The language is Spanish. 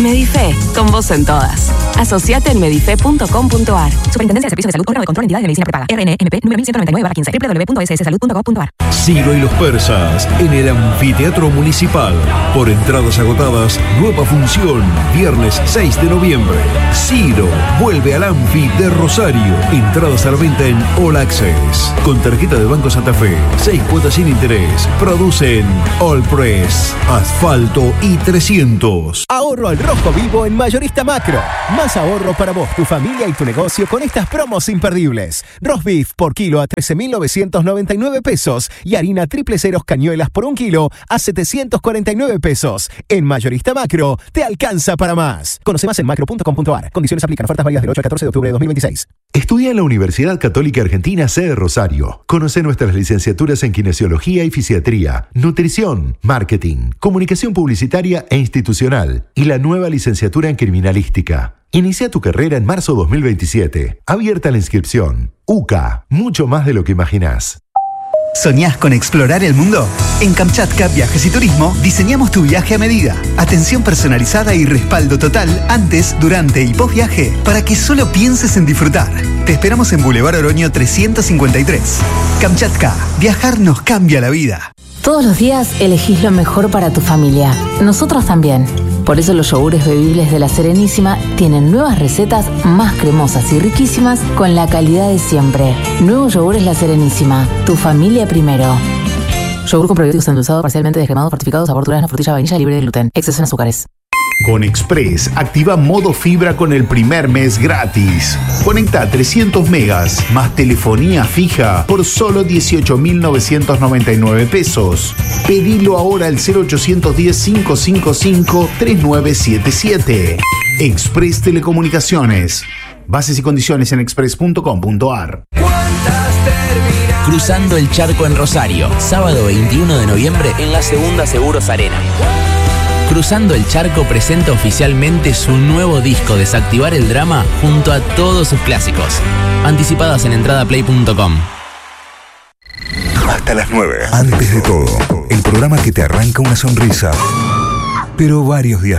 Medife, con vos en todas. Asociate en medife.com.ar. Superintendencia de Servicios de Salud, órgano de control, entidades de medicina prepaga. RNMP número 1199/15. www.sssalud.gov.ar. Ciro y los persas en el Anfiteatro Municipal. Por entradas agotadas, nueva función, viernes 6 de noviembre. Ciro vuelve al Anfi de Rosario. Entradas a la venta en All Access. Con tarjeta de Banco Santa Fe, 6 cuotas sin interés. Producen All Press, Asfalto y 300. Ahorro al rojo vivo en Mayorista Macro. Más ahorro para vos, tu familia y tu negocio con estas promos imperdibles. Roast beef por kilo a 13.999 pesos y harina triple ceros cañuelas por 1 kilo a 749 pesos. En Mayorista Macro te alcanza para más. Conoce más en macro.com.ar. Condiciones aplican. Ofertas válidas del 8 al 14 de octubre de 2026. Estudia en la Universidad Católica Argentina sede Rosario. Conoce nuestras licenciaturas en Kinesiología y Fisiatría, Nutrición, Marketing, Comunicación Publicitaria e Institucional y la nueva licenciatura en Criminalística. Inicia tu carrera en marzo 2027. Abierta la inscripción. UCA, mucho más de lo que imaginás. ¿Soñás con explorar el mundo? En Kamchatka Viajes y Turismo diseñamos tu viaje a medida. Atención personalizada y respaldo total antes, durante y post viaje para que solo pienses en disfrutar. Te esperamos en Boulevard Oroño 353. Kamchatka, viajar nos cambia la vida. Todos los días elegís lo mejor para tu familia. Nosotros también. Por eso los yogures bebibles de La Serenísima tienen nuevas recetas más cremosas y riquísimas con la calidad de siempre. Nuevos yogures La Serenísima. Tu familia primero. Yogur con probióticos endulzado, parcialmente descremado, fortificado, sabor durazno, frutilla, vainilla, libre de gluten. Exceso en azúcares. Con Express, activa modo fibra con el primer mes gratis. Conecta 300 megas más telefonía fija por solo 18.999 pesos. Pedilo ahora al 0810-555-3977. Express Telecomunicaciones. Bases y condiciones en express.com.ar. Cruzando el Charco en Rosario, sábado 21 de noviembre en la Segunda Seguros Arena. Cruzando el Charco presenta oficialmente su nuevo disco Desactivar el Drama junto a todos sus clásicos. Anticipadas en entradaplay.com. Hasta las 9. Antes de todo, el programa que te arranca una sonrisa, pero varios días